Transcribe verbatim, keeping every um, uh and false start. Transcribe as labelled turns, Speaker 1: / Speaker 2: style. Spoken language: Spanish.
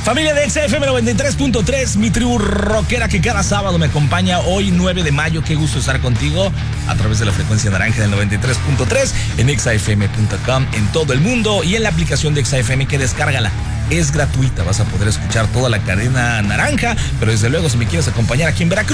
Speaker 1: Familia de Exa F M noventa y tres punto tres, mi tribu rockera que cada sábado me acompaña. Hoy nueve de mayo, qué gusto estar contigo a través de la frecuencia naranja del noventa y tres punto tres en exa f m punto com en todo el mundo y en la aplicación de Exa F M, que descárgala. Es gratuita, vas a poder escuchar toda la cadena naranja, pero desde luego si me quieres acompañar aquí en Veracruz,